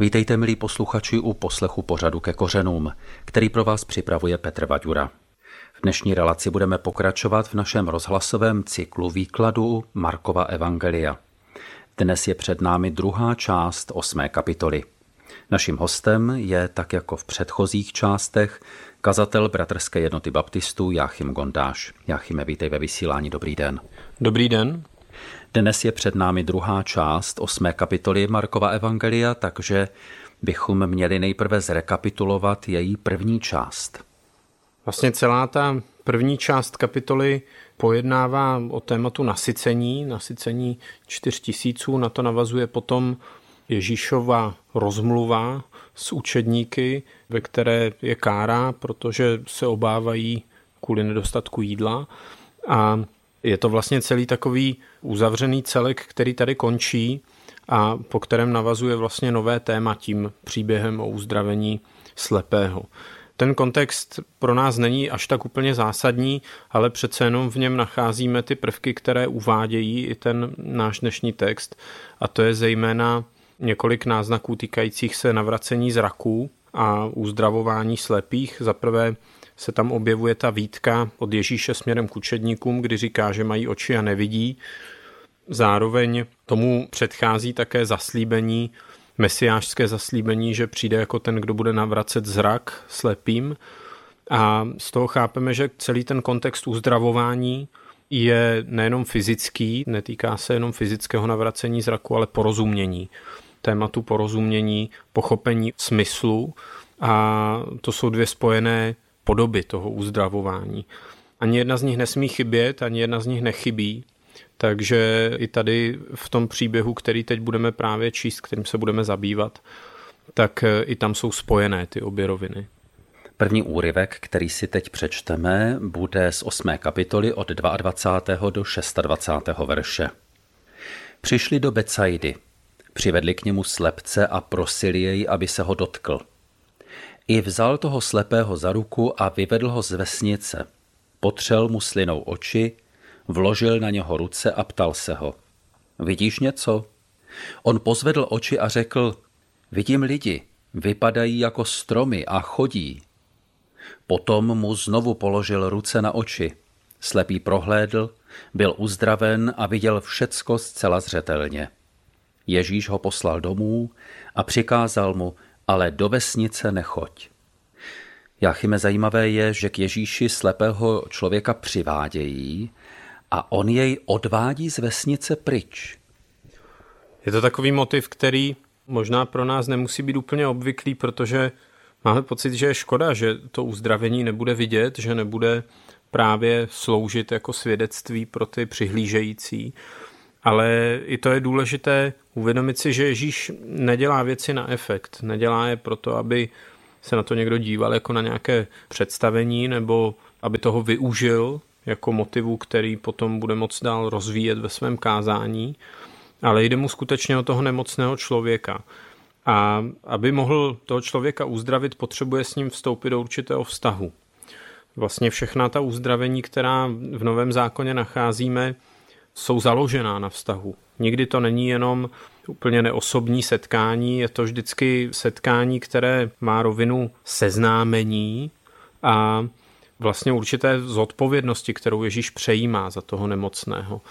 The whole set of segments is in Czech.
Vítejte, milí posluchači, u poslechu pořadu Ke kořenům, který pro vás připravuje Petr Vaďura. V dnešní relaci budeme pokračovat v našem rozhlasovém cyklu výkladu Markova evangelia. Dnes je před námi druhá část 8. kapitoly. Naším hostem je, tak jako v předchozích částech, kazatel Bratrské jednoty baptistů Jáchym Gondáš. Jáchyme, vítej ve vysílání, dobrý den. Dobrý den. Dnes je před námi druhá část 8. kapitoly Markova evangelia, takže bychom měli nejprve zrekapitulovat její první část. Vlastně celá ta první část kapitoly pojednává o tématu nasycení 4 000, na to navazuje potom Ježíšova rozmluva s učedníky, ve které je kára, protože se obávají kvůli nedostatku jídla. A je to vlastně celý takový uzavřený celek, který tady končí a po kterém navazuje vlastně nové téma tím příběhem o uzdravení slepého. Ten kontext pro nás není až tak úplně zásadní, ale přece jenom v něm nacházíme ty prvky, které uvádějí i ten náš dnešní text, a to je zejména několik náznaků týkajících se navracení zraků a uzdravování slepých. Za prvé se tam objevuje ta výtka od Ježíše směrem k učedníkům, kdy říká, že mají oči a nevidí. Zároveň tomu předchází také zaslíbení, mesiášské zaslíbení, že přijde jako ten, kdo bude navracet zrak slepým. A z toho chápeme, že celý ten kontext uzdravování je nejenom fyzický, netýká se jenom fyzického navracení zraku, ale porozumění. Tématu porozumění, pochopení smyslu, a to jsou dvě spojené podoby toho uzdravování. Ani jedna z nich nesmí chybět, ani jedna z nich nechybí, takže i tady v tom příběhu, který teď budeme právě číst, kterým se budeme zabývat, tak i tam jsou spojené ty obě roviny. První úryvek, který si teď přečteme, bude z 8. kapitoly od 22. do 26. verše. Přišli do Becajdy, přivedli k němu slepce a prosili jej, aby se ho dotkl. I vzal toho slepého za ruku a vyvedl ho z vesnice. Potřel mu slinou oči, vložil na něho ruce a ptal se ho. Vidíš něco? On pozvedl oči a řekl, vidím lidi, vypadají jako stromy a chodí. Potom mu znovu položil ruce na oči. Slepý prohlédl, byl uzdraven a viděl všecko zcela zřetelně. Ježíš ho poslal domů a přikázal mu, ale do vesnice nechoď. Jáchyme, zajímavé je, že k Ježíši slepého člověka přivádějí a on jej odvádí z vesnice pryč. Je to takový motiv, který možná pro nás nemusí být úplně obvyklý, protože máme pocit, že je škoda, že to uzdravení nebude vidět, že nebude právě sloužit jako svědectví pro ty přihlížející. Ale i to je důležité uvědomit si, že Ježíš nedělá věci na efekt. Nedělá je proto, aby se na to někdo díval jako na nějaké představení, nebo aby toho využil jako motivu, který potom bude moct dál rozvíjet ve svém kázání. Ale jde mu skutečně o toho nemocného člověka. A aby mohl toho člověka uzdravit, potřebuje s ním vstoupit do určitého vztahu. Vlastně všechna ta uzdravení, která v Novém zákoně nacházíme, jsou založená na vztahu. Nikdy to není jenom úplně neosobní setkání, je to vždycky setkání, které má rovinu seznámení a vlastně určité zodpovědnosti, kterou Ježíš přejímá za toho nemocného.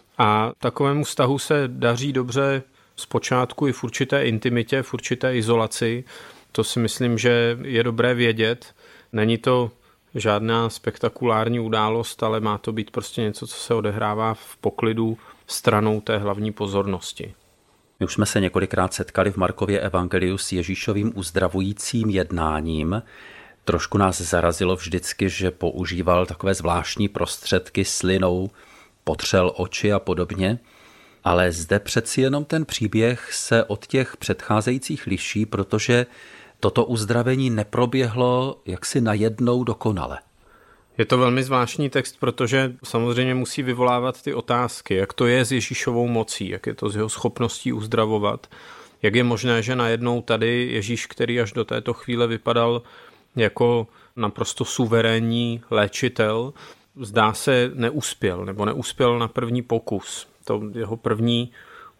A takovému vztahu se daří dobře zpočátku i v určité intimitě, v určité izolaci. To si myslím, že je dobré vědět. Není to žádná spektakulární událost, ale má to být prostě něco, co se odehrává v poklidu stranou té hlavní pozornosti. My už jsme se několikrát setkali v Markově evangeliu s Ježíšovým uzdravujícím jednáním. Trošku nás zarazilo vždycky, že používal takové zvláštní prostředky slinou, potřel oči a podobně. Ale zde přeci jenom ten příběh se od těch předcházejících liší, protože toto uzdravení neproběhlo jaksi najednou dokonale. Je to velmi zvláštní text, protože samozřejmě musí vyvolávat ty otázky, jak to je s Ježíšovou mocí, jak je to s jeho schopností uzdravovat, jak je možné, že najednou tady Ježíš, který až do této chvíle vypadal jako naprosto suverénní léčitel, zdá se neuspěl na první pokus. To jeho první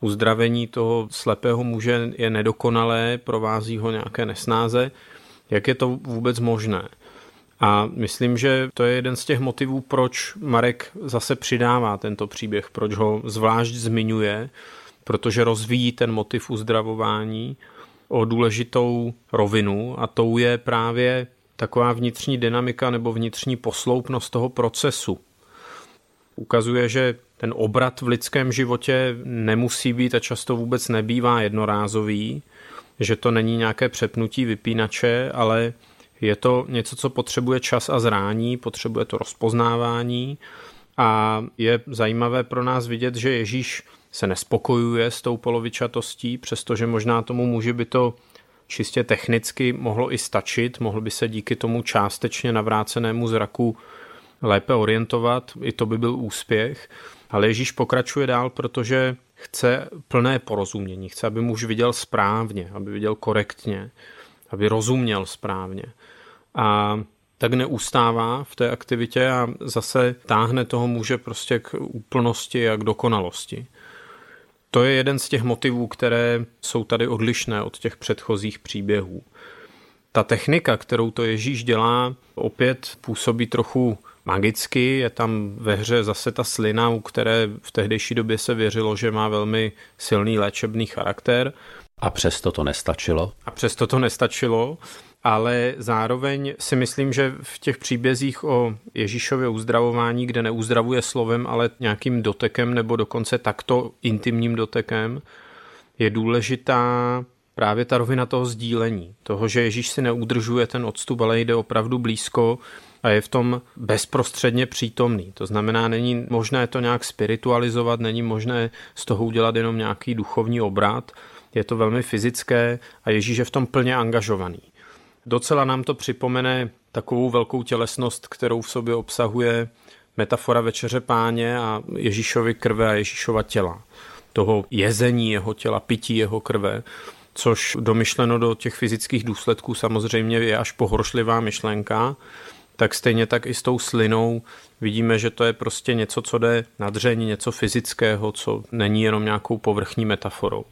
uzdravení toho slepého muže je nedokonalé, provází ho nějaké nesnáze. Jak je to vůbec možné? A myslím, že to je jeden z těch motivů, proč Marek zase přidává tento příběh, proč ho zvlášť zmiňuje, protože rozvíjí ten motiv uzdravování o důležitou rovinu a tou je právě taková vnitřní dynamika nebo vnitřní posloupnost toho procesu. Ukazuje, že ten obrat v lidském životě nemusí být a často vůbec nebývá jednorázový, že to není nějaké přepnutí vypínače, ale je to něco, co potřebuje čas a zrání, potřebuje to rozpoznávání a je zajímavé pro nás vidět, že Ježíš se nespokojuje s tou polovičatostí, přestože možná tomu muži by to čistě technicky mohlo i stačit, mohl by se díky tomu částečně navrácenému zraku lépe orientovat, i to by byl úspěch. Ale Ježíš pokračuje dál, protože chce plné porozumění, chce, aby muž viděl správně, aby viděl korektně, aby rozuměl správně. A tak neustává v té aktivitě a zase táhne toho muže prostě k úplnosti a k dokonalosti. To je jeden z těch motivů, které jsou tady odlišné od těch předchozích příběhů. Ta technika, kterou to Ježíš dělá, opět působí trochu magicky, je tam ve hře zase ta slina, u které v tehdejší době se věřilo, že má velmi silný léčebný charakter. A přesto to nestačilo. Ale zároveň si myslím, že v těch příbězích o Ježíšově uzdravování, kde neuzdravuje slovem, ale nějakým dotekem nebo dokonce takto intimním dotekem, je důležitá právě ta rovina toho sdílení. Toho, že Ježíš si neudržuje ten odstup, ale jde opravdu blízko a je v tom bezprostředně přítomný. To znamená, není možné to nějak spiritualizovat, není možné z toho udělat jenom nějaký duchovní obrat. Je to velmi fyzické a Ježíš je v tom plně angažovaný. Docela nám to připomene takovou velkou tělesnost, kterou v sobě obsahuje metafora Večeře Páně a Ježíšovy krve a Ježíšova těla. Toho jezení jeho těla, pití jeho krve, což domyšleno do těch fyzických důsledků samozřejmě je až pohoršlivá myšlenka, tak stejně tak i s tou slinou vidíme, že to je prostě něco, co jde na dřeň, něco fyzického, co není jenom nějakou povrchní metaforou.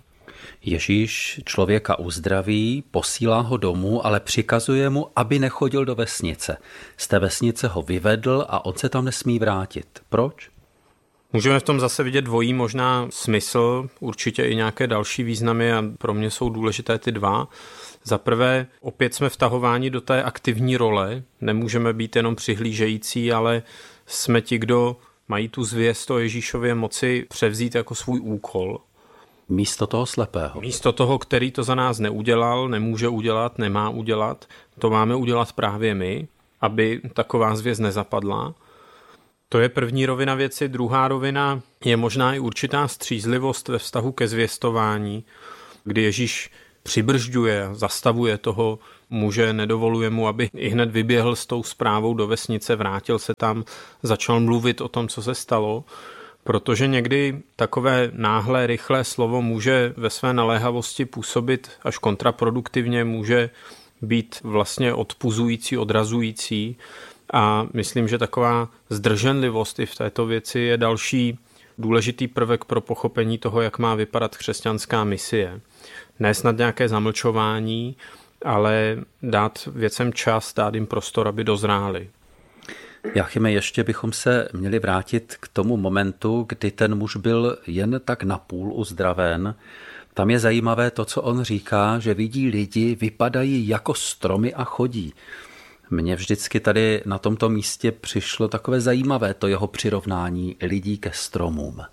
Ježíš člověka uzdraví, posílá ho domů, ale přikazuje mu, aby nechodil do vesnice. Z té vesnice ho vyvedl a on se tam nesmí vrátit. Proč? Můžeme v tom zase vidět dvojí možná smysl, určitě i nějaké další významy a pro mě jsou důležité ty dva. Za prvé, opět jsme vtahováni do té aktivní role, nemůžeme být jenom přihlížející, ale jsme ti, kdo mají tu zvěst o Ježíšově moci převzít jako svůj úkol. Místo toho slepého. Místo toho, který to za nás neudělal, nemůže udělat, nemá udělat, to máme udělat právě my, aby taková zvěst nezapadla. To je první rovina věci. Druhá rovina je možná i určitá střízlivost ve vztahu ke zvěstování, kdy Ježíš přibržďuje, zastavuje toho muže, nedovoluje mu, aby ihned vyběhl s tou zprávou do vesnice, vrátil se tam, začal mluvit o tom, co se stalo, protože někdy takové náhlé, rychlé slovo může ve své naléhavosti působit až kontraproduktivně, může být vlastně odpuzující, odrazující a myslím, že taková zdrženlivost i v této věci je další důležitý prvek pro pochopení toho, jak má vypadat křesťanská misie. Ne snad nějaké zamlčování, ale dát věcem čas, dát jim prostor, aby dozráli. Jáchyme, ještě bychom se měli vrátit k tomu momentu, kdy ten muž byl jen tak napůl uzdraven. Tam je zajímavé to, co on říká, že vidí lidi, vypadají jako stromy a chodí. Mně vždycky tady na tomto místě přišlo takové zajímavé to jeho přirovnání lidí ke stromům.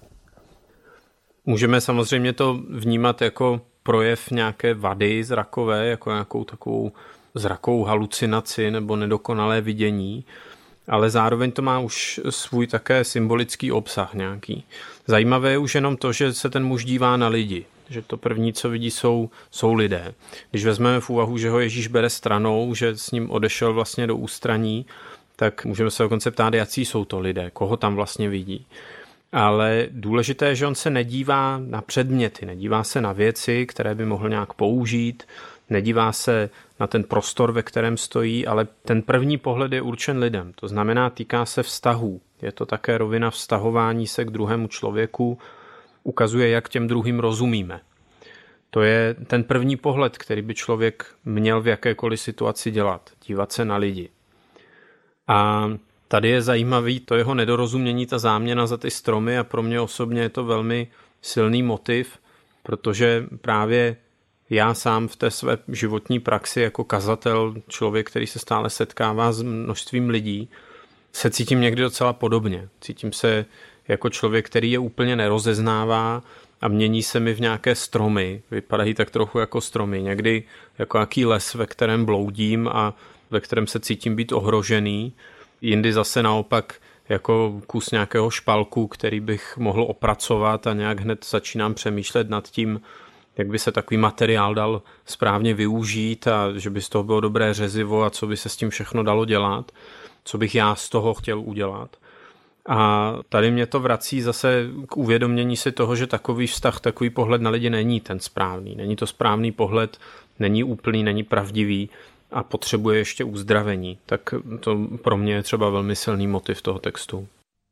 Můžeme samozřejmě to vnímat jako projev nějaké vady zrakové, jako nějakou takovou zrakovou halucinaci nebo nedokonalé vidění, ale zároveň to má už svůj také symbolický obsah nějaký. Zajímavé je už jenom to, že se ten muž dívá na lidi, že to první, co vidí, jsou lidé. Když vezmeme v úvahu, že ho Ježíš bere stranou, že s ním odešel vlastně do ústraní, tak můžeme se dokonce ptát, jací jsou to lidé, koho tam vlastně vidí. Ale důležité je, že on se nedívá na předměty, nedívá se na věci, které by mohl nějak použít, nedívá se na ten prostor, ve kterém stojí, ale ten první pohled je určen lidem. To znamená, týká se vztahů. Je to také rovina vztahování se k druhému člověku, ukazuje, jak těm druhým rozumíme. To je ten první pohled, který by člověk měl v jakékoliv situaci dělat. Dívat se na lidi. A tady je zajímavý to jeho nedorozumění, ta záměna za ty stromy a pro mě osobně je to velmi silný motiv, protože právě já sám v té své životní praxi jako kazatel, člověk, který se stále setkává s množstvím lidí, se cítím někdy docela podobně. Cítím se jako člověk, který je úplně nerozeznává a mění se mi v nějaké stromy. Vypadají tak trochu jako stromy. Někdy jako jaký les, ve kterém bloudím a ve kterém se cítím být ohrožený. Jindy zase naopak jako kus nějakého špalku, který bych mohl opracovat a nějak hned začínám přemýšlet nad tím, jak by se takový materiál dal správně využít a že by z toho bylo dobré řezivo a co by se s tím všechno dalo dělat, co bych já z toho chtěl udělat. A tady mě to vrací zase k uvědomění si toho, že takový vztah, takový pohled na lidi není ten správný. Není to správný pohled, není úplný, není pravdivý a potřebuje ještě uzdravení. Tak to pro mě je třeba velmi silný motiv toho textu.